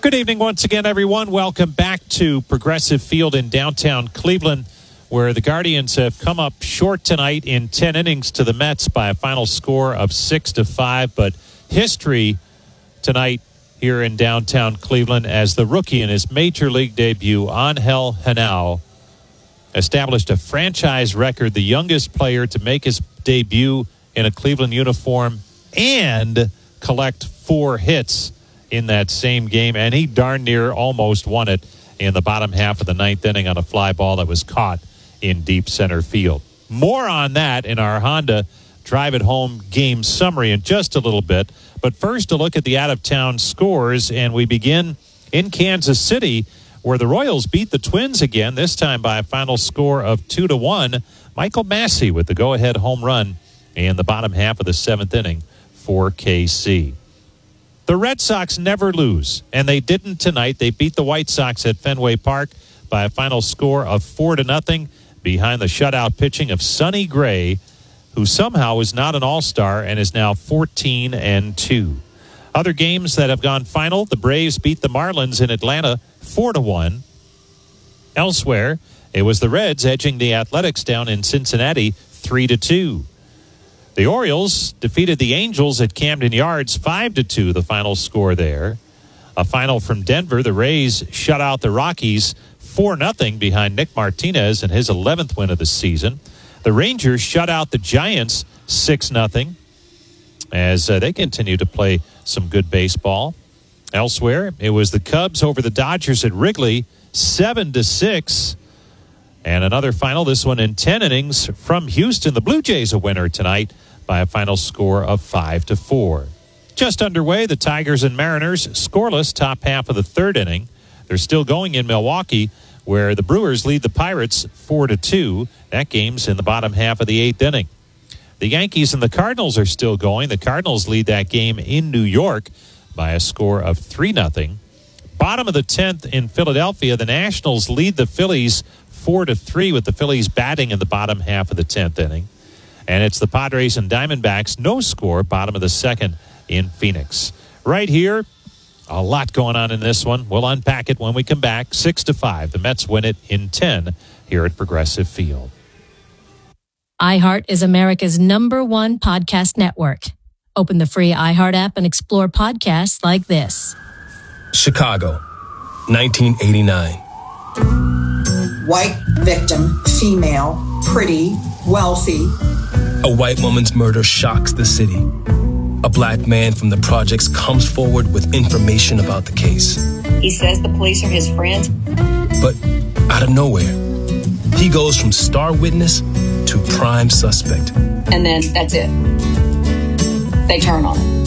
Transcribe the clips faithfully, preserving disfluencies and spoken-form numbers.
Good evening once again, everyone. Welcome back to Progressive Field in downtown Cleveland, where the Guardians have come up short tonight in ten innings to the Mets by a final score of six to five. But history tonight here in downtown Cleveland as the rookie in his major league debut, Angel Henao, established a franchise record, the youngest player to make his debut in a Cleveland uniform and collect four hits in that same game, and he darn near almost won it in the bottom half of the ninth inning on a fly ball that was caught in deep center field. More on that in our Honda Drive It Home game summary in just a little bit. But first, a look at the out-of-town scores, and we begin in Kansas City, where the Royals beat the Twins again, this time by a final score of two to one. Michael Massey with the go-ahead home run in the bottom half of the seventh inning for K C. The Red Sox never lose, and they didn't tonight. They beat the White Sox at Fenway Park by a final score of four to nothing behind the shutout pitching of Sonny Gray, who somehow is not an all-star and is now fourteen and two. Other games that have gone final, the Braves beat the Marlins in Atlanta four to one. Elsewhere, it was the Reds edging the Athletics down in Cincinnati three to two. The Orioles defeated the Angels at Camden Yards five to two, the final score there. A final from Denver, the Rays shut out the Rockies four nothing behind Nick Martinez in his eleventh win of the season. The Rangers shut out the Giants six nothing as uh, they continue to play some good baseball. Elsewhere, it was the Cubs over the Dodgers at Wrigley seven to six. And another final, this one in ten innings from Houston. The Blue Jays a winner tonight by a final score of five to four. Just underway, the Tigers and Mariners scoreless top half of the third inning. They're still going in Milwaukee, where the Brewers lead the Pirates four to two. That game's in the bottom half of the eighth inning. The Yankees and the Cardinals are still going. The Cardinals lead that game in New York by a score of three nothing. Bottom of the tenth in Philadelphia, the Nationals lead the Phillies four to three with the Phillies batting in the bottom half of the tenth inning. And it's the Padres and Diamondbacks, no score, bottom of the second in Phoenix. Right here, a lot going on in this one. We'll unpack it when we come back. Six to five. The Mets win it in ten here at Progressive Field. iHeart is America's number one podcast network. Open the free iHeart app and explore podcasts like this. Chicago, nineteen eighty-nine. White victim, female, pretty, wealthy. A white woman's murder shocks the city. A black man from the projects comes forward with information about the case. He says the police are his friends. But out of nowhere, he goes from star witness to prime suspect. And then that's it. They turn on him.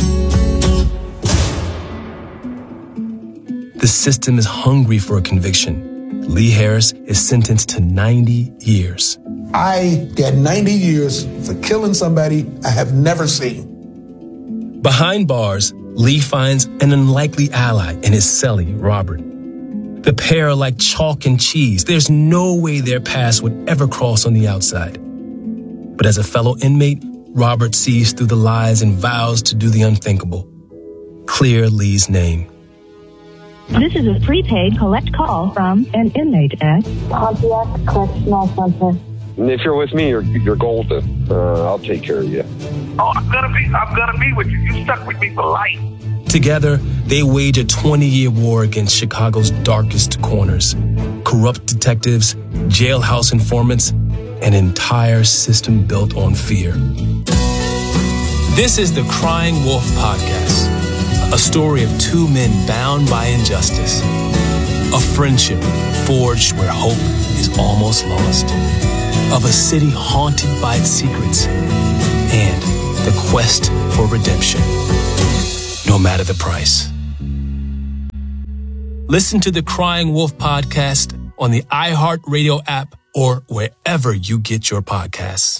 The system is hungry for a conviction. Lee Harris is sentenced to ninety years. I got ninety years for killing somebody I have never seen. Behind bars, Lee finds an unlikely ally in his cellie, Robert. The pair are like chalk and cheese. There's no way their paths would ever cross on the outside. But as a fellow inmate, Robert sees through the lies and vows to do the unthinkable. Clear Lee's name. This is a prepaid collect call from an inmate at Pontiac Correctional Center. If you're with me, you're you're golden. Uh, I'll take care of you. Oh, I'm gonna be I'm gonna be with you. You stuck with me for life. Together, they wage a twenty-year war against Chicago's darkest corners. Corrupt detectives, jailhouse informants, an entire system built on fear. This is the Crying Wolf Podcast. A story of two men bound by injustice. A friendship forged where hope is almost lost. Of a city haunted by its secrets. And the quest for redemption. No matter the price. Listen to the Crying Wolf Podcast on the iHeartRadio app or wherever you get your podcasts.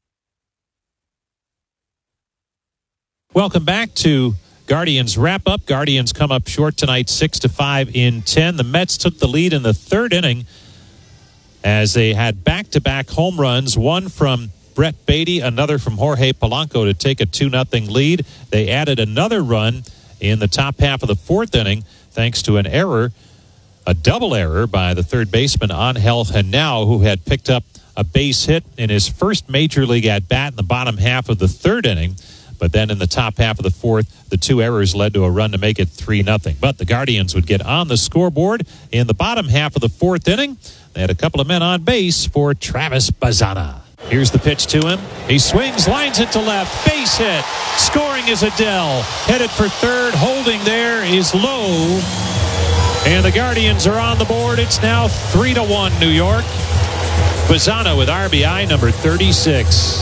Welcome back to Guardians wrap up. Guardians come up short tonight, six to five in ten. The Mets took the lead in the third inning as they had back-to-back home runs, one from Brett Beatty, another from Jorge Polanco to take a two nothing lead. They added another run in the top half of the fourth inning, thanks to an error, a double error by the third baseman Angel Henao, who had picked up a base hit in his first major league at-bat in the bottom half of the third inning. But then in the top half of the fourth, the two errors led to a run to make it three nothing. But the Guardians would get on the scoreboard in the bottom half of the fourth inning. They had a couple of men on base for Travis Bazzana. Here's the pitch to him. He swings, lines it to left. Base hit. Scoring is Adell. Headed for third. Holding there is Lowe. And the Guardians are on the board. It's now three to one New York. Bazzana with R B I number thirty-six.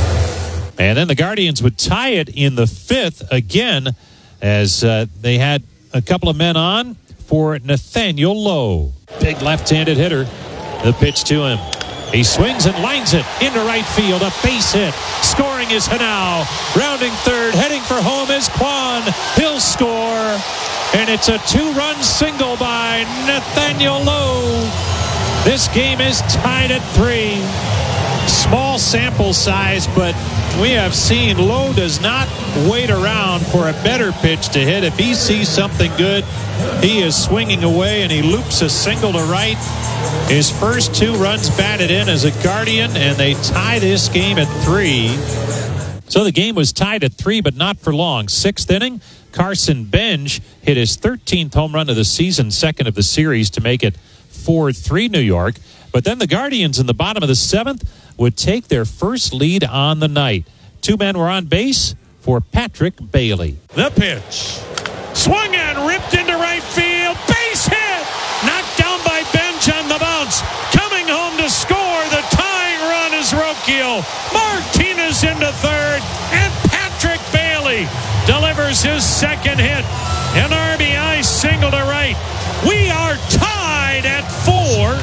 And then the Guardians would tie it in the fifth again as uh, they had a couple of men on for Nathaniel Lowe. Big left-handed hitter. The pitch to him. He swings and lines it into right field. A base hit. Scoring is Henao. Rounding third. Heading for home is Kwan. He'll score. And it's a two-run single by Nathaniel Lowe. This game is tied at three. Small sample size, but we have seen Lowe does not wait around for a better pitch to hit. If he sees something good, he is swinging away, and he loops a single to right. His first two runs batted in as a Guardian, and they tie this game at three. So the game was tied at three, but not for long. Sixth inning, Carson Benj hit his thirteenth home run of the season, second of the series, to make it four three New York. But then the Guardians in the bottom of the seventh would take their first lead on the night. Two men were on base for Patrick Bailey. The pitch. Swung and ripped into right field. Base hit. Knocked down by Benj on the bounce. Coming home to score. The tying run is Rocchio. Martinez into third. And Patrick Bailey delivers his second hit. An R B I single to right. We are tied at four.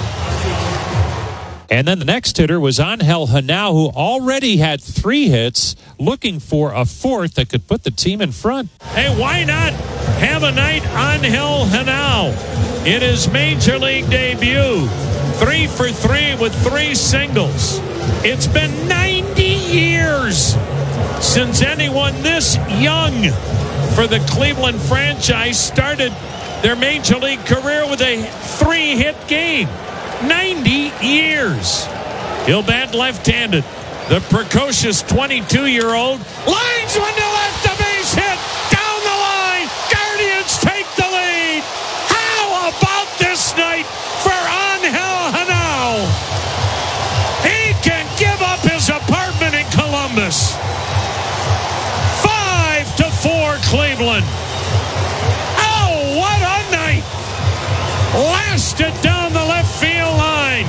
And then the next hitter was Angel Henao, who already had three hits, looking for a fourth that could put the team in front. Hey, why not have a night Angel Henao in his major league debut? Three for three with three singles. It's been ninety years since anyone this young for the Cleveland franchise started their major league career with a three-hit game. ninety years. He'll bat left-handed. The precocious twenty-two-year-old lines one to left, a base hit down the line. Guardians take the lead. How about this night for Angel Henao? He can give up his apartment in Columbus. Five to four, Cleveland. Oh, what a night! Lasted down the left field line.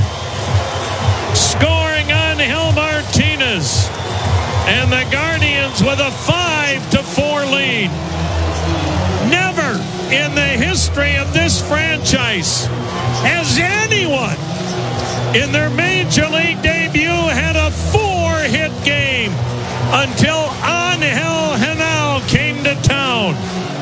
Scoring on Angel Martinez. And the Guardians with a five to four lead. Never in the history of this franchise has anyone in their major league debut had a four-hit game until Angel Henao came to town.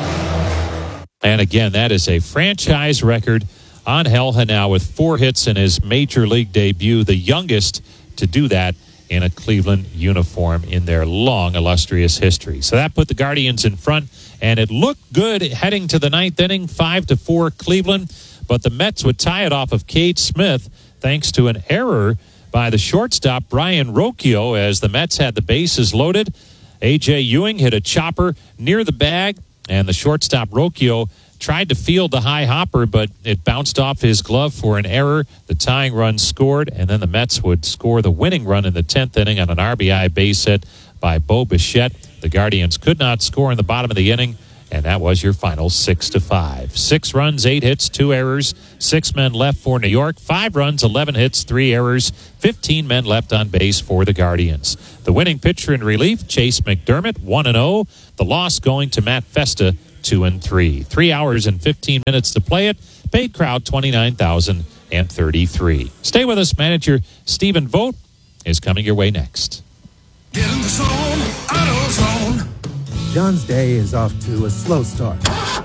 And again, that is a franchise record. Angel Henao with four hits in his major league debut, the youngest to do that in a Cleveland uniform in their long, illustrious history. So that put the Guardians in front, and it looked good heading to the ninth inning, five to four Cleveland. But the Mets would tie it off of Cade Smith thanks to an error by the shortstop, Brian Rocchio, as the Mets had the bases loaded. A J Ewing hit a chopper near the bag, and the shortstop, Rocchio, tried to field the high hopper, but it bounced off his glove for an error. The tying run scored, and then the Mets would score the winning run in the tenth inning on an R B I base hit by Bo Bichette. The Guardians could not score in the bottom of the inning, and that was your final six to five. Six runs, eight hits, two errors, six men left for New York. Five runs, eleven hits, three errors, fifteen men left on base for the Guardians. The winning pitcher in relief, Chase McDermott, one and oh. The loss going to Matt Festa, two and three. Three hours and fifteen minutes to play it. Paid crowd twenty-nine thousand thirty-three. Stay with us. Manager Stephen Vogt is coming your way next. Get in the zone, AutoZone. John's day is off to a slow start.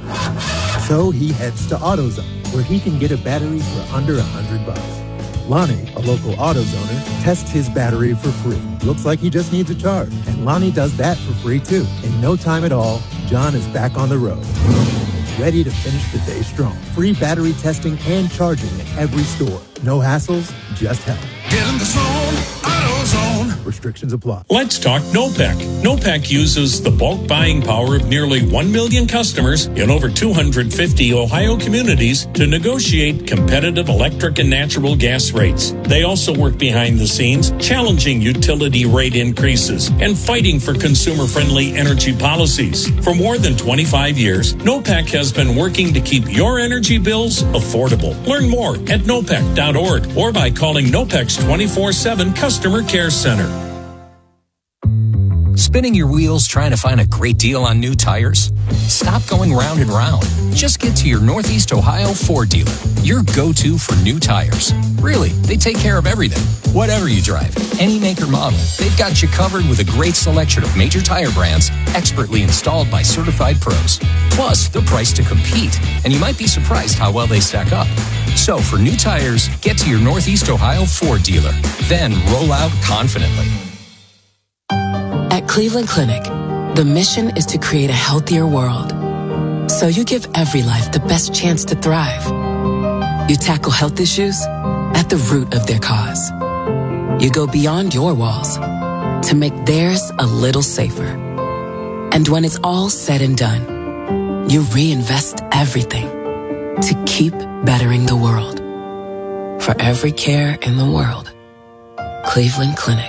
So he heads to AutoZone, where he can get a battery for under a hundred bucks. Lonnie, a local AutoZoner, tests his battery for free. Looks like he just needs a charge. And Lonnie does that for free too, in no time at all, John is back on the road, ready to finish the day strong. Free battery testing and charging at every store. No hassles, just help. Get in the zone, AutoZone. Restrictions apply. Let's talk NOPEC. NOPEC uses the bulk buying power of nearly one million customers in over two hundred fifty Ohio communities to negotiate competitive electric and natural gas rates. They also work behind the scenes, challenging utility rate increases and fighting for consumer-friendly energy policies. For more than twenty-five years, NOPEC has been working to keep your energy bills affordable. Learn more at nopec dot org or by calling NOPEC's twenty-four seven Customer Care Center. Spinning your wheels trying to find a great deal on new tires? Stop going round and round. Just get to your Northeast Ohio Ford dealer, your go-to for new tires. Really, they take care of everything. Whatever you drive, any make or model, they've got you covered with a great selection of major tire brands, expertly installed by certified pros. Plus, they're priced to compete, and you might be surprised how well they stack up. So, for new tires, get to your Northeast Ohio Ford dealer. Then roll out confidently. At Cleveland Clinic, the mission is to create a healthier world. So you give every life the best chance to thrive. You tackle health issues at the root of their cause. You go beyond your walls to make theirs a little safer. And when it's all said and done, you reinvest everything to keep bettering the world. For every care in the world, Cleveland Clinic.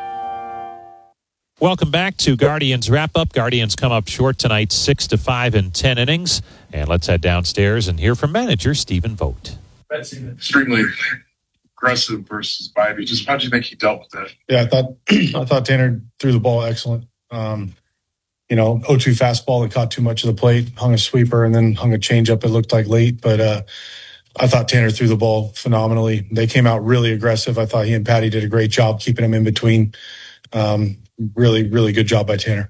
Welcome back to Guardians Wrap-Up. Guardians come up short tonight, six to five in ten innings. And let's head downstairs and hear from manager Stephen Vogt. Extremely aggressive versus Bybee. Just how do you think he dealt with that? Yeah, I thought I thought Tanner threw the ball excellent. Um, you know, oh two fastball that caught too much of the plate, hung a sweeper, and then hung a changeup. It looked like late, but uh, I thought Tanner threw the ball phenomenally. They came out really aggressive. I thought he and Patty did a great job keeping him in between. Um, really, really good job by Tanner.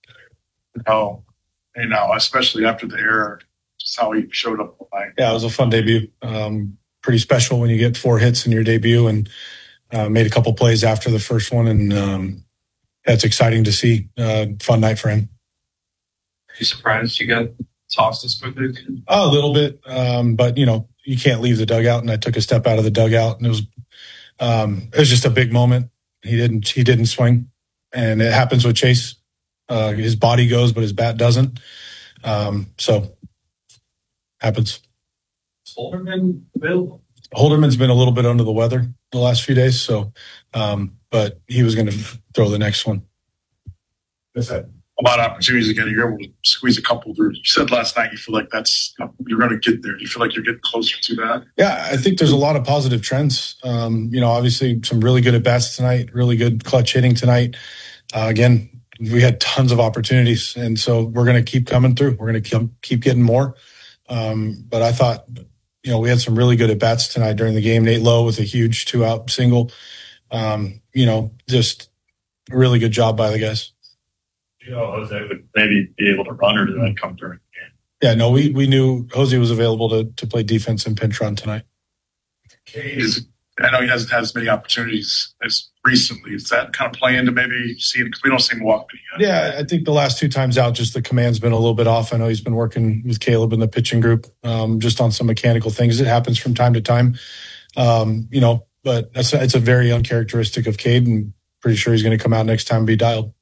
Oh, and now, especially after the error, just how he showed up. Yeah, it was a fun debut. Um, pretty special when you get four hits in your debut, and uh, made a couple plays after the first one, and um, that's exciting to see. Uh, fun night for him. Are you surprised you got tossed this quickly? Oh, a little bit, um, but you know, you can't leave the dugout, and I took a step out of the dugout, and it was um, it was just a big moment. He didn't he didn't swing, and it happens with Chase. Uh, his body goes, but his bat doesn't. Um, so happens. Is Holderman available? Holderman's been a little bit under the weather the last few days, so um, but he was going to throw the next one. That's it. A lot of opportunities again. You're able to squeeze a couple through. You said last night you feel like that's you're going to get there. Do you feel like you're getting closer to that? Yeah, I think there's a lot of positive trends. Um, you know, obviously some really good at bats tonight, really good clutch hitting tonight. Uh, again, we had tons of opportunities, and so we're going to keep coming through. We're going to keep keep getting more. Um, but I thought, you know, we had some really good at bats tonight during the game. Nate Lowe with a huge two out single. Um, you know, just a really good job by the guys. You know, Jose would maybe be able to run, or did that come during the game? Yeah, no, we we knew Jose was available to to play defense and pinch run tonight. Cade is, I know he hasn't had as many opportunities as recently. Is that kind of play into maybe seeing, because we don't see him walk many yet? Yeah, I think the last two times out, just the command's been a little bit off. I know he's been working with Caleb in the pitching group, um, just on some mechanical things. It happens from time to time, um, you know, but that's it's a very uncharacteristic of Cade, and pretty sure he's going to come out next time and be dialed.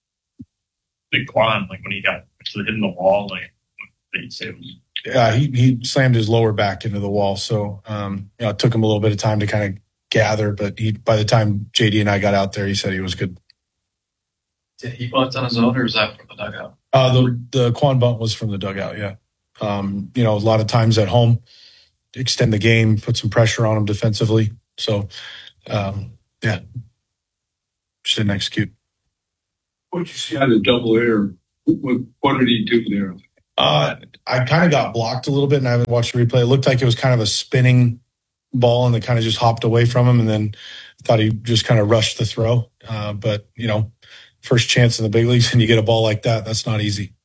Big Quan, like when he got actually hitting the wall, like they say it was. Yeah, he he slammed his lower back into the wall, so um, you know, it took him a little bit of time to kind of gather. But he, by the time J D and I got out there, he said he was good. Did he bunt on his own, or is that from the dugout? Uh, the the Quan bunt was from the dugout. Yeah, um, you know, a lot of times at home, extend the game, put some pressure on him defensively. So, um, yeah, just didn't execute. What did you see out of double air? What, what did he do there? Uh, I kind of got blocked a little bit, and I haven't watched the replay. It looked like it was kind of a spinning ball, and it kind of just hopped away from him, and then thought he just kind of rushed the throw. Uh, but, you know, first chance in the big leagues, and you get a ball like that, that's not easy.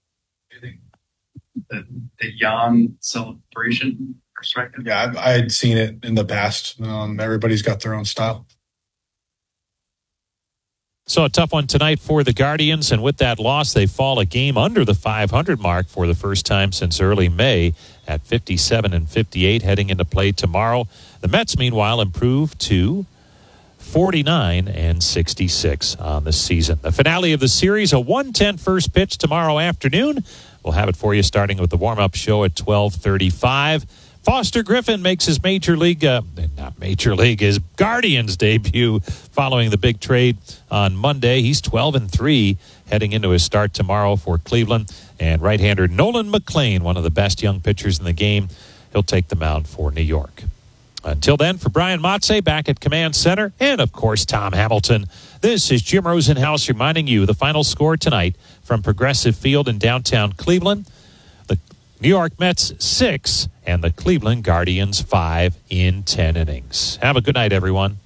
The, the Jan celebration perspective? Yeah, I, I had seen it in the past. Um, everybody's got their own style. So a tough one tonight for the Guardians, and with that loss, they fall a game under the five hundred mark for the first time since early May at fifty-seven and fifty-eight heading into play tomorrow. The Mets, meanwhile, improve to forty-nine and sixty-six on the season. The finale of the series, a one ten first pitch tomorrow afternoon. We'll have it for you starting with the warm-up show at twelve thirty-five. Foster Griffin makes his major league, uh, not major league, his Guardians debut following the big trade on Monday. He's twelve and three heading into his start tomorrow for Cleveland. And right-hander Nolan McLean, one of the best young pitchers in the game, he'll take the mound for New York. Until then, for Brian Motze back at Command Center, and of course Tom Hamilton, this is Jim Rosenhaus reminding you the final score tonight from Progressive Field in downtown Cleveland. The New York Mets six and the Cleveland Guardians five in ten innings. Have a good night, everyone.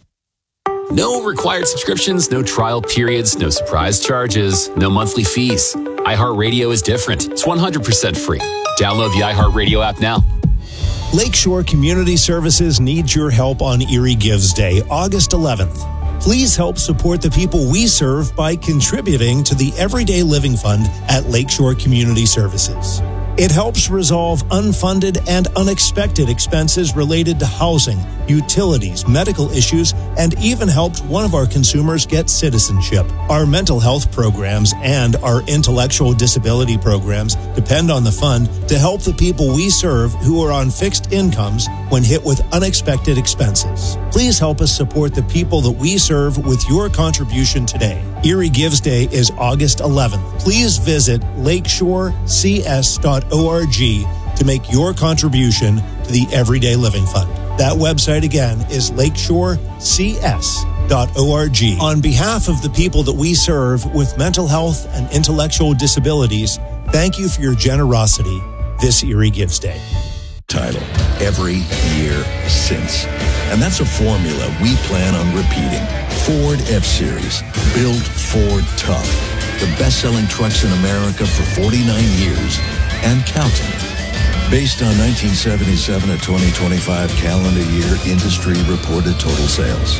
No required subscriptions, no trial periods, no surprise charges, no monthly fees. iHeartRadio is different. It's one hundred percent free. Download the iHeartRadio app now. Lakeshore Community Services needs your help on Erie Gives Day, August eleventh. Please help support the people we serve by contributing to the Everyday Living Fund at Lakeshore Community Services. It helps resolve unfunded and unexpected expenses related to housing, utilities, medical issues, and even helped one of our consumers get citizenship. Our mental health programs and our intellectual disability programs depend on the fund to help the people we serve who are on fixed incomes when hit with unexpected expenses. Please help us support the people that we serve with your contribution today. Erie Gives Day is August eleventh. Please visit lakeshore c s dot org to make your contribution to the Everyday Living Fund. That website again is lakeshore c s dot org. On behalf of the people that we serve with mental health and intellectual disabilities, thank you for your generosity this Erie Gives Day. Title every year since. And that's a formula we plan on repeating. Ford F-Series. Built Ford tough. The best-selling trucks in America for forty-nine years and counting. Based on nineteen seventy-seven to twenty twenty-five calendar year industry reported total sales.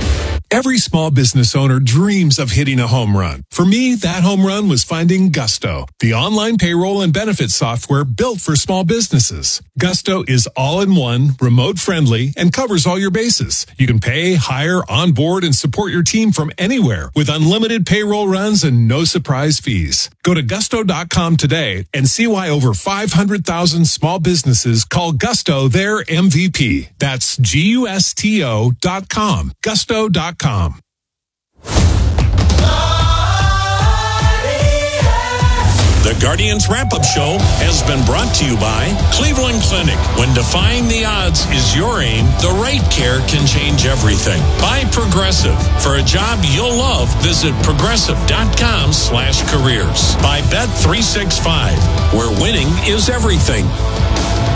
Every small business owner dreams of hitting a home run. For me, that home run was finding Gusto, the online payroll and benefits software built for small businesses. Gusto is all-in-one, remote-friendly, and covers all your bases. You can pay, hire, onboard, and support your team from anywhere with unlimited payroll runs and no surprise fees. Go to gusto dot com today and see why over five hundred thousand small businesses call Gusto their M V P. That's G U S T O dot com. Gusto dot com. The Guardians Wrap-Up Show has been brought to you by Cleveland Clinic. When defying the odds is your aim, the right care can change everything. By Progressive. For a job you'll love, visit progressive dot com slash careers. By Bet three sixty-five, where winning is everything.